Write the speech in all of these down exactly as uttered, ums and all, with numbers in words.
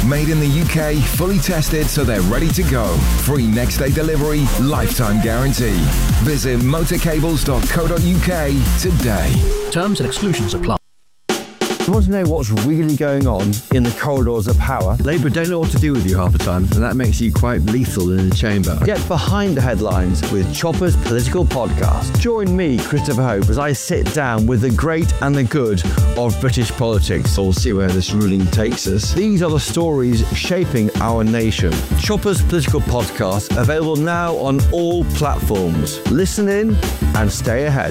Made in the U K, fully tested so they're ready to go. Free next day delivery, lifetime guarantee. Visit motorcables dot co dot uk today. Terms and exclusions apply. You want to know what's really going on in the corridors of power? Labour don't know what to do with you half the time, and that makes you quite lethal in the chamber. Get behind the headlines with Chopper's Political Podcast. Join me, Christopher Hope, as I sit down with the great and the good of British politics. We'll see where this ruling takes us. These are the stories shaping our nation. Chopper's Political Podcast, available now on all platforms. Listen in and stay ahead.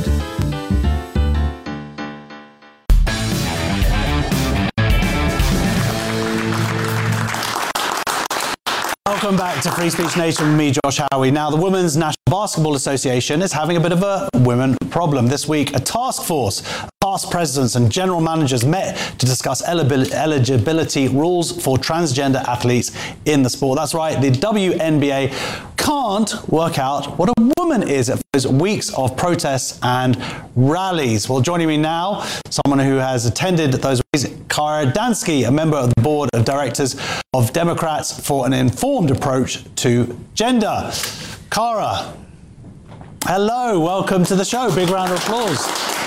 Welcome back to Free Speech Nation with me, Josh Howie. Now, the Women's National Basketball Association is having a bit of a women problem. This week, a task force of past presidents and general managers met to discuss eligibility rules for transgender athletes in the sport. That's right, the W N B A can't work out what a woman is at those weeks of protests and rallies. Well, joining me now, someone who has attended those weeks, Kara Dansky, a member of the board of directors of Democrats for an Informed Approach to Gender. Kara, hello, welcome to the show. Big round of applause.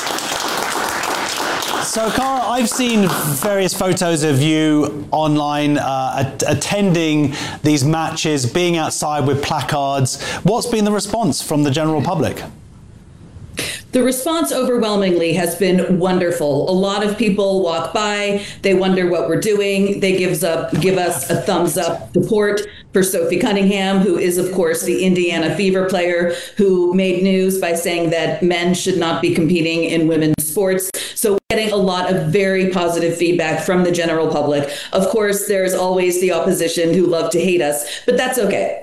So, Kara, I've seen various photos of you online uh, at- attending these matches, being outside with placards. What's been the response from the general public? The response overwhelmingly has been wonderful. A lot of people walk by, they wonder what we're doing. They gives up, give us a thumbs up support for Sophie Cunningham, who is, of course, the Indiana Fever player who made news by saying that men should not be competing in women's sports. So we're getting a lot of very positive feedback from the general public. Of course, there's always the opposition who love to hate us, but that's okay.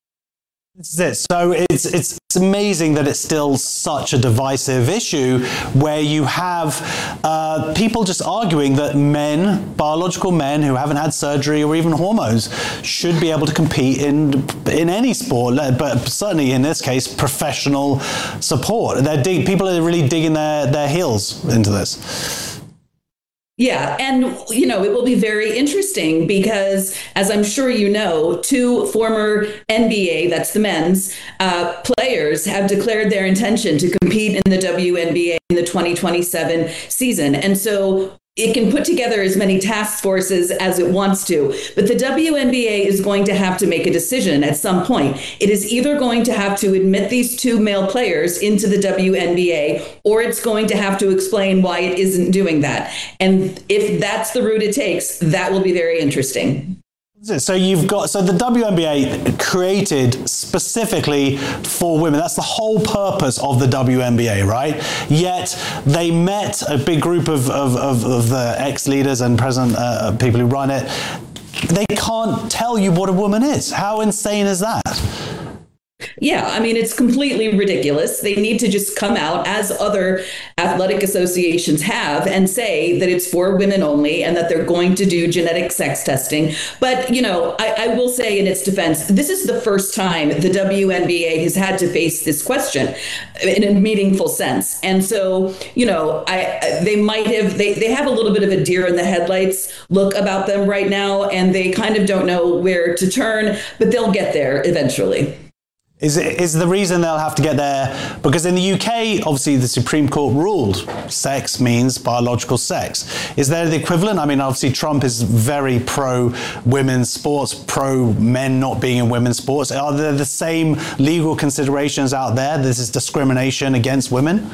This is it. So it's, it's it's amazing that it's still such a divisive issue where you have uh, people just arguing that men, biological men who haven't had surgery or even hormones, should be able to compete in in any sport, but certainly in this case, professional support. They're dig- people are really digging their, their heels into this. Yeah, and, you know, it will be very interesting because, as I'm sure you know, two former N B A, that's the men's, uh, players have declared their intention to compete in the W N B A in the twenty twenty-seven season. And so it can put together as many task forces as it wants to, but the W N B A is going to have to make a decision at some point. It is either going to have to admit these two male players into the W N B A, or it's going to have to explain why it isn't doing that. And if that's the route it takes, that will be very interesting. So you've got, so the W N B A created specifically for women. That's the whole purpose of the W N B A, right? Yet they met a big group of, of, of, of the ex-leaders and present uh, people who run it. They can't tell you what a woman is. How insane is that? Yeah, I mean, it's completely ridiculous. They need to just come out, as other athletic associations have, and say that it's for women only and that they're going to do genetic sex testing. But, you know, I, I will say in its defense, this is the first time the W N B A has had to face this question in a meaningful sense. And so, you know, I they might have, they, they have a little bit of a deer in the headlights look about them right now, and they kind of don't know where to turn, but they'll get there eventually. Is is the reason they'll have to get there because in the U K, obviously the Supreme Court ruled sex means biological sex. Is there the equivalent? I mean, obviously Trump is very pro women's sports, pro men not being in women's sports. Are there the same legal considerations out there? This is discrimination against women?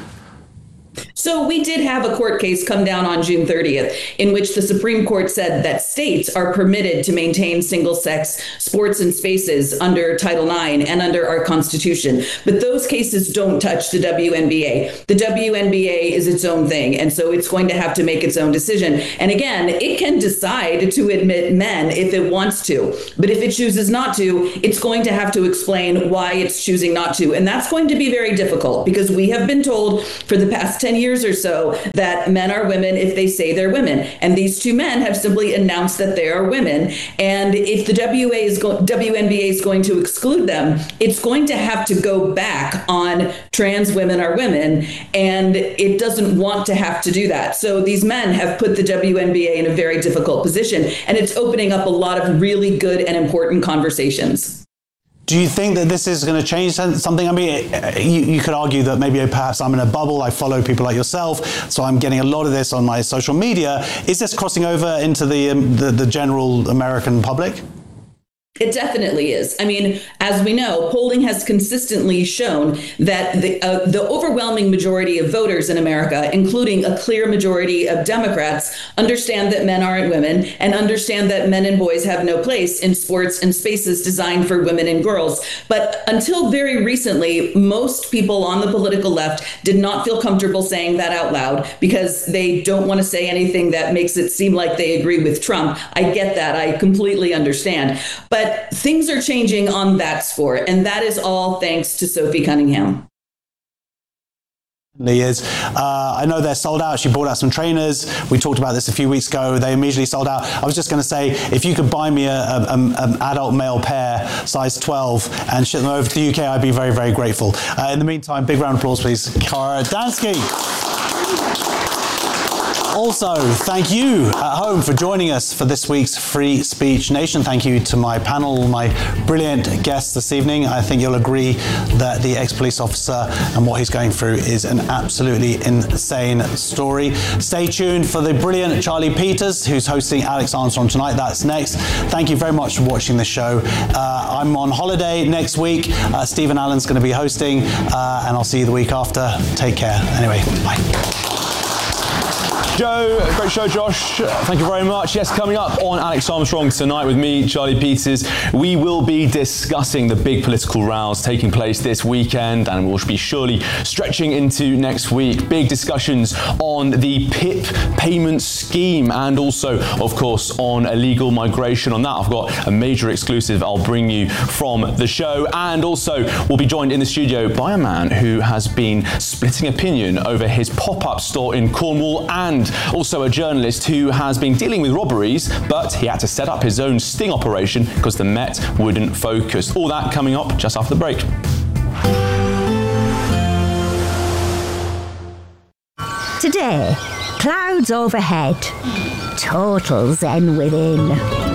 So we did have a court case come down on June thirtieth in which the Supreme Court said that states are permitted to maintain single-sex sports and spaces under Title nine and under our Constitution. But those cases don't touch the W N B A. The W N B A is its own thing, and so it's going to have to make its own decision. And again, it can decide to admit men if it wants to. But if it chooses not to, it's going to have to explain why it's choosing not to. And that's going to be very difficult because we have been told for the past ten years or so that men are women if they say they're women. And these two men have simply announced that they are women. And if the W A is go- W N B A is going to exclude them, it's going to have to go back on trans women are women. And it doesn't want to have to do that. So these men have put the W N B A in a very difficult position. And it's opening up a lot of really good and important conversations. Do you think that this is going to change something? I mean, you, you could argue that maybe perhaps I'm in a bubble. I follow people like yourself, so I'm getting a lot of this on my social media. Is this crossing over into the um, the, the general American public? It definitely is. I mean, as we know, polling has consistently shown that the uh, the overwhelming majority of voters in America, including a clear majority of Democrats, understand that men aren't women and understand that men and boys have no place in sports and spaces designed for women and girls. But until very recently, most people on the political left did not feel comfortable saying that out loud because they don't want to say anything that makes it seem like they agree with Trump. I get that. I completely understand. But But things are changing on that score, and that is all thanks to Sophie Cunningham. Is. Uh, I know they're sold out. She brought out some trainers. We talked about this a few weeks ago. They immediately sold out. I was just going to say, if you could buy me a, a, a, an adult male pair, size twelve, and ship them over to the U K, I'd be very, very grateful. Uh, in the meantime, big round of applause, please. Cara Dansky. Also, thank you at home for joining us for this week's Free Speech Nation. Thank you to my panel, my brilliant guests this evening. I think you'll agree that the ex-police officer and what he's going through is an absolutely insane story. Stay tuned for the brilliant Charlie Peters, who's hosting Alex Armstrong tonight. That's next. Thank you very much for watching the show. Uh, I'm on holiday next week. Uh, Stephen Allen's going to be hosting, uh, and I'll see you the week after. Take care. Anyway, bye. Joe, great show, Josh. Thank you very much. Yes, coming up on Alex Armstrong tonight with me, Charlie Peters, we will be discussing the big political rows taking place this weekend, and we'll be surely stretching into next week. Big discussions on the P I P payment scheme and also, of course, on illegal migration. On that, I've got a major exclusive I'll bring you from the show. And also, we'll be joined in the studio by a man who has been splitting opinion over his pop-up store in Cornwall, and also a journalist who has been dealing with robberies, but he had to set up his own sting operation because the Met wouldn't focus. All that coming up just after the break. Today, clouds overhead, total zen within.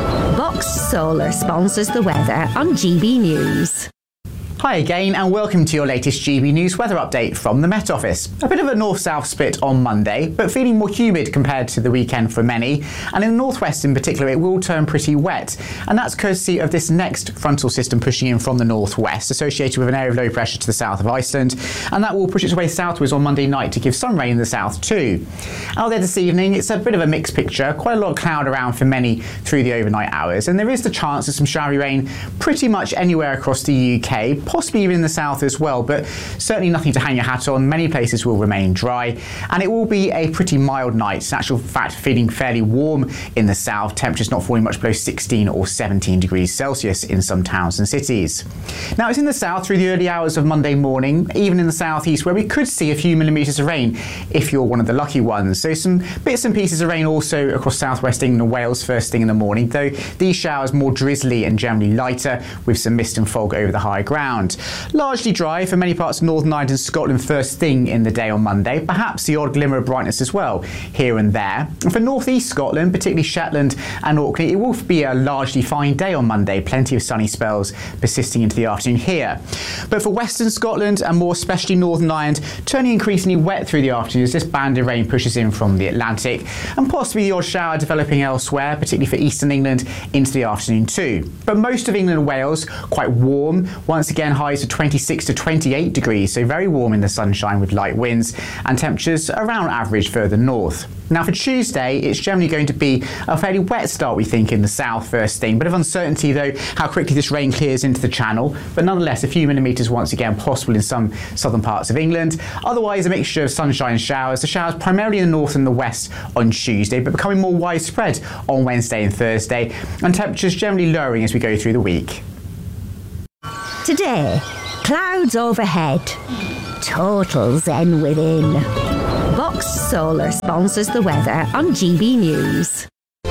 Box Solar sponsors the weather on G B News. Hi again, and welcome to your latest G B News weather update from the Met Office. A bit of a north-south split on Monday, but feeling more humid compared to the weekend for many. And in the northwest in particular, it will turn pretty wet. And that's courtesy of this next frontal system pushing in from the northwest, associated with an area of low pressure to the south of Iceland. And that will push its way southwards on Monday night to give some rain in the south too. Out there this evening, it's a bit of a mixed picture. Quite a lot of cloud around for many through the overnight hours. And there is the chance of some showery rain pretty much anywhere across the U K. Possibly even in the south as well, but certainly nothing to hang your hat on. Many places will remain dry, and it will be a pretty mild night. In actual fact, feeling fairly warm in the south. Temperatures not falling much below sixteen or seventeen degrees Celsius in some towns and cities. Now, it's in the south through the early hours of Monday morning, even in the southeast, where we could see a few millimetres of rain if you're one of the lucky ones. So some bits and pieces of rain also across southwest England and Wales first thing in the morning, though these showers more drizzly and generally lighter with some mist and fog over the high ground. Largely dry for many parts of Northern Ireland and Scotland first thing in the day on Monday, perhaps the odd glimmer of brightness as well here and there. And for North East Scotland, particularly Shetland and Orkney, it will be a largely fine day on Monday, plenty of sunny spells persisting into the afternoon here. But for Western Scotland and more especially Northern Ireland, turning increasingly wet through the afternoon as this band of rain pushes in from the Atlantic, and possibly the odd shower developing elsewhere, particularly for Eastern England into the afternoon too. But most of England and Wales quite warm, once again highs of twenty-six to twenty-eight degrees, so very warm in the sunshine with light winds, and temperatures around average further north. Now for Tuesday, it's generally going to be a fairly wet start, we think, in the south first thing. Bit of uncertainty though how quickly this rain clears into the channel, but nonetheless a few millimetres once again possible in some southern parts of England. Otherwise a mixture of sunshine and showers. The showers primarily in the north and the west on Tuesday, but becoming more widespread on Wednesday and Thursday, and temperatures generally lowering as we go through the week. Today, clouds overhead, total zen within. Vox Solar sponsors the weather on G B News.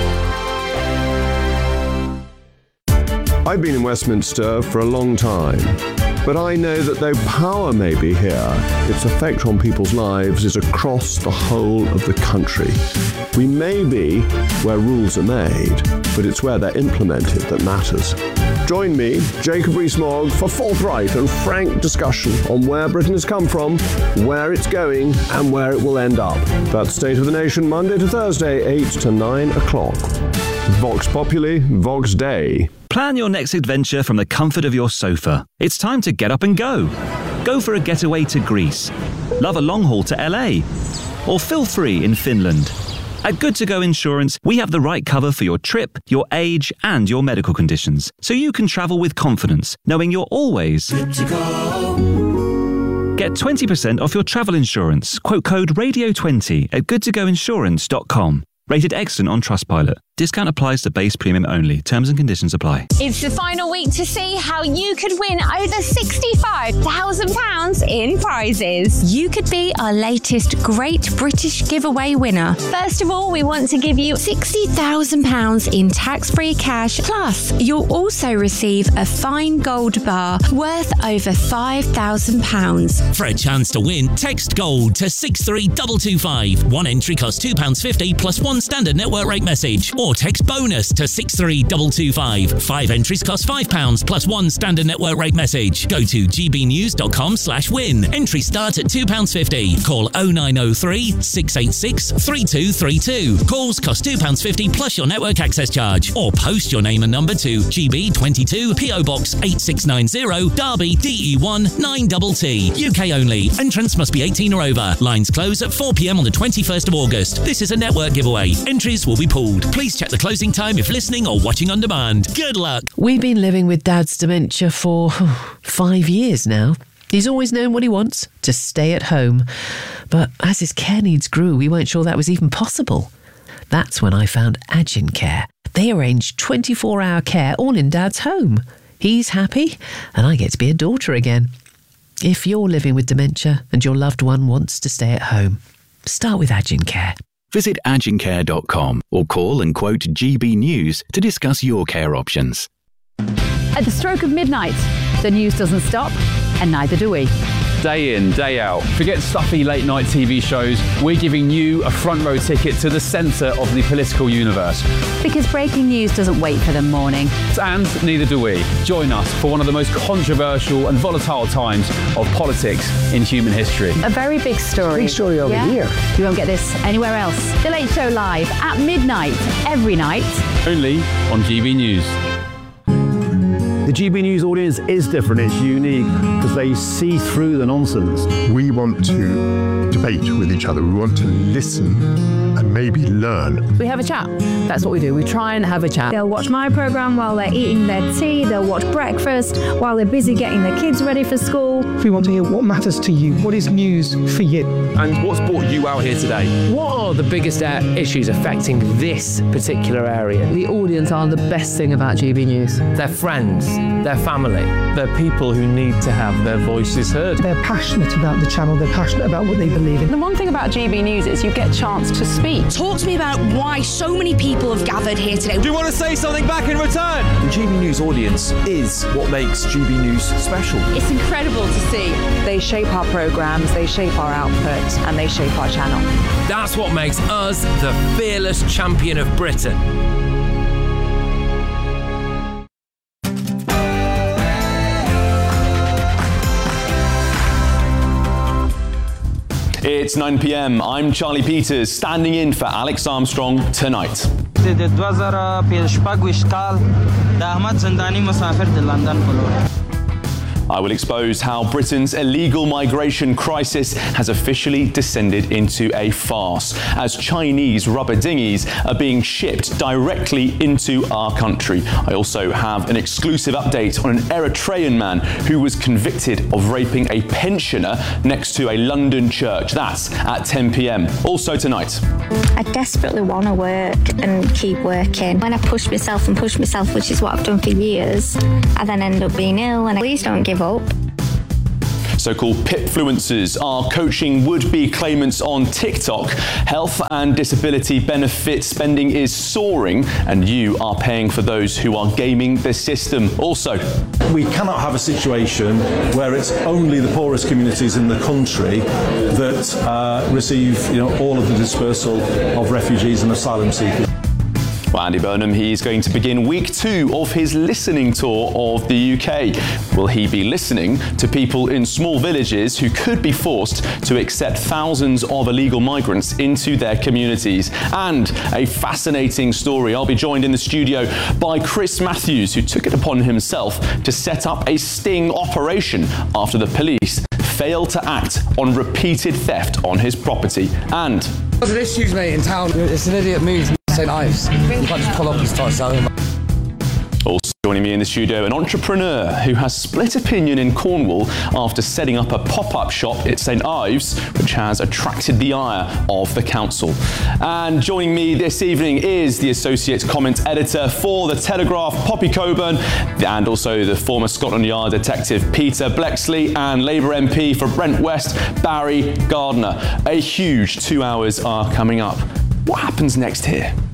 I've been in Westminster for a long time, but I know that though power may be here, its effect on people's lives is across the whole of the country. We may be where rules are made, but it's where they're implemented that matters. Join me, Jacob Rees-Mogg, for forthright and frank discussion on where Britain has come from, where it's going, and where it will end up. That's State of the Nation, Monday to Thursday, eight to nine o'clock. Vox Populi, Vox Dei. Plan your next adventure from the comfort of your sofa. It's time to get up and go. Go for a getaway to Greece. Love a long haul to L A. Or feel free in Finland. At Good To Go Insurance, we have the right cover for your trip, your age, and your medical conditions, so you can travel with confidence, knowing you're always good to go. Get twenty percent off your travel insurance. Quote code radio twenty at good to go insurance dot com. Rated excellent on Trustpilot. Discount applies to base premium only. Terms and conditions apply. It's the final week to see how you could win over sixty-five thousand pounds in prizes. You could be our latest Great British Giveaway winner. First of all, we want to give you sixty thousand pounds in tax-free cash. Plus, you'll also receive a fine gold bar worth over five thousand pounds. For a chance to win, text GOLD to six three two two five. One entry costs two pounds fifty plus one standard network rate message. Or text BONUS to six three two two five. Five entries cost five pounds plus one standard network rate message. Go to gbnews.com slash win. Entries start at two pounds fifty. Call oh nine oh three, six eight six, three two three two. Calls cost two pounds fifty plus your network access charge. Or post your name and number to G B twenty-two, P O Box eight six nine zero, Derby, D E one nine T T. U K only. Entrants must be eighteen or over. Lines close at four p.m. on the twenty-first of August. This is a network giveaway. Entries will be pulled. Please check the closing time if listening or watching on demand. Good luck. We've been living with Dad's dementia for oh, five years now. He's always known what he wants, to stay at home. But as his care needs grew, we weren't sure that was even possible. That's when I found Agin Care. They arrange twenty-four hour care all in Dad's home. He's happy, and I get to be a daughter again. If you're living with dementia and your loved one wants to stay at home, start with Agin Care. Visit agin care dot com or call and quote G B News to discuss your care options. At the stroke of midnight, the news doesn't stop, and neither do we. Day in, day out. Forget stuffy late night T V shows. We're giving you a front row ticket to the centre of the political universe. Because breaking news doesn't wait for the morning. And neither do we. Join us for one of the most controversial and volatile times of politics in human history. A very big story. Big story over yeah? here. You won't get this anywhere else. The Late Show live at midnight every night. Only on G B News. The G B News audience is different, it's unique, because they see through the nonsense. We want to debate with each other, we want to listen and maybe learn. We have a chat, that's what we do, we try and have a chat. They'll watch my programme while they're eating their tea, they'll watch breakfast while they're busy getting their kids ready for school. We want to hear what matters to you, what is news for you. And what's brought you out here today? What are the biggest uh, issues affecting this particular area? The audience are the best thing about G B News. They're friends. Their family. They're people who need to have their voices heard. They're passionate about the channel, they're passionate about what they believe in. The one thing about G B News is you get a chance to speak. Talk to me about why so many people have gathered here today. Do you want to say something back in return? The G B News audience is what makes G B News special. It's incredible to see. They shape our programmes, they shape our output, and they shape our channel. That's what makes us the fearless champion of Britain. It's nine p.m. I'm Charlie Peters, standing in for Alex Armstrong tonight. I will expose how Britain's illegal migration crisis has officially descended into a farce, as Chinese rubber dinghies are being shipped directly into our country. I also have an exclusive update on an Eritrean man who was convicted of raping a pensioner next to a London church. That's at ten p.m. Also tonight. I desperately want to work and keep working. When I push myself and push myself, which is what I've done for years, I then end up being ill, and please don't give up. So-called pipfluencers are coaching would-be claimants on TikTok. Health and disability benefit spending is soaring, and you are paying for those who are gaming the system. Also, we cannot have a situation where it's only the poorest communities in the country that uh, receive, you know, all of the dispersal of refugees and asylum seekers. Well, Andy Burnham, he's going to begin week two of his listening tour of the U K. Will he be listening to people in small villages who could be forced to accept thousands of illegal migrants into their communities? And a fascinating story. I'll be joined in the studio by Chris Matthews, who took it upon himself to set up a sting operation after the police failed to act on repeated theft on his property. And there's issues, mate, in town. It's an idiot move. Saint Ives. You can't just pull up and start selling. Also joining me in the studio, an entrepreneur who has split opinion in Cornwall after setting up a pop-up shop at Saint Ives, which has attracted the ire of the council. And joining me this evening is the associate comment editor for The Telegraph, Poppy Coburn, and also the former Scotland Yard detective Peter Blexley, and Labour M P for Brent West, Barry Gardiner. A huge two hours are coming up. What happens next here?